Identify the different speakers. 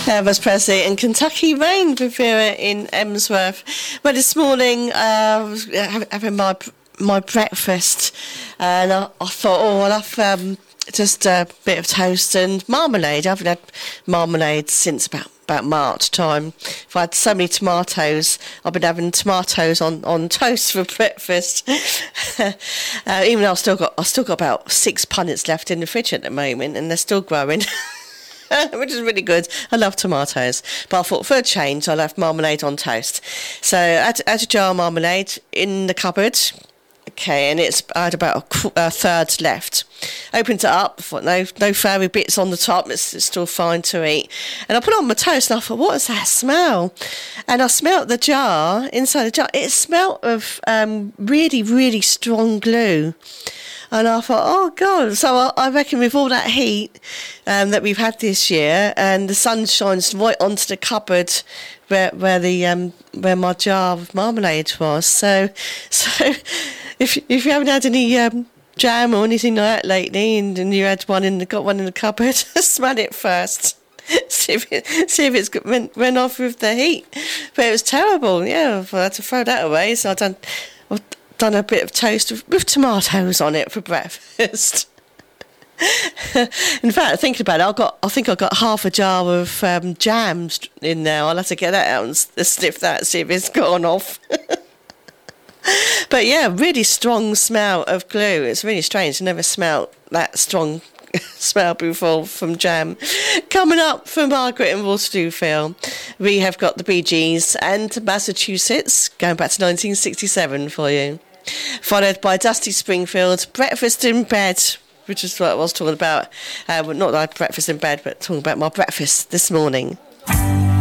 Speaker 1: Elvis Presley and Kentucky Rain for Vera in Emsworth. Well, this morning I was having my breakfast, and I thought, I'll have just a bit of toast and marmalade. I haven't had marmalade since about March time. I've had so many tomatoes. I've been having tomatoes on toast for breakfast. Even though I've still got about 6 punnets left in the fridge at the moment, and they're still growing. Which is really good. I love tomatoes. But I thought for a change, I'll have marmalade on toast. So I had a jar of marmalade in the cupboard. Okay, and I had about a third left. Opened it up, thought no fairy bits on the top, it's still fine to eat. And I put it on my toast and I thought, what is that smell? And I smelt the jar, inside the jar, it smelt of really, really strong glue. And I thought, oh God. So I reckon with all that heat that we've had this year, and the sun shines right onto the cupboard where my jar of marmalade was. So if you haven't had any jam or anything like that lately, and you had got one in the cupboard, smell it first. See if it's went off with the heat. But it was terrible. Yeah, I had to throw that away. So I've done a bit of toast with tomatoes on it for breakfast. In fact, thinking about it, I think I got half a jar of jam in there. I'll have to get that out and sniff that, see if it's gone off. But yeah, really strong smell of glue. It's really strange. I never smelled that strong smell before from jam. Coming up for Margaret and Waterlooville, we have got the Bee Gees and Massachusetts, going back to 1967 for you. Followed by Dusty Springfield, Breakfast in Bed, which is what I was talking about. Not like breakfast in bed, but talking about my breakfast this morning.